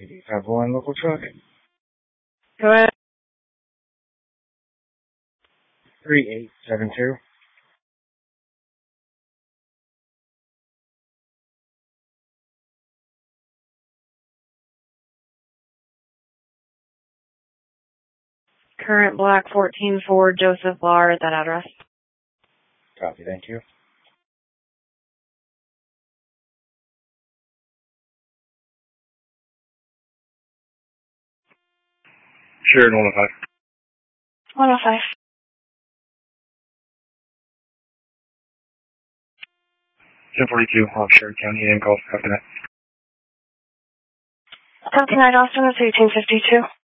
LAPD 501 local truck. Go ahead. 3872. Current black 14 Ford Joseph Lahr at that address. Copy, thank you. Sure, 105. 105. 1042 off Sherwood County, and call for Copy that. Copy 9, Austin, it's 1852.